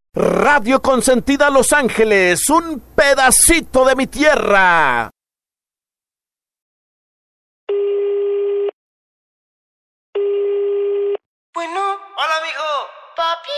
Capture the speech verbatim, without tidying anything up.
Radio Consentida Los Ángeles, un pedacito de mi tierra. Bueno. Hola, mijo.